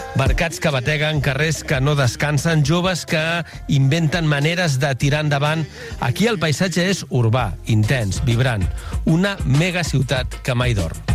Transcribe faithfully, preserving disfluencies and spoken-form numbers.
Mercats que bateguen, carrers que no descansen, joves que inventen maneres de tirar endavant. Aquí el paisatge és urbà, intens, vibrant. Una megaciutat que mai dorm.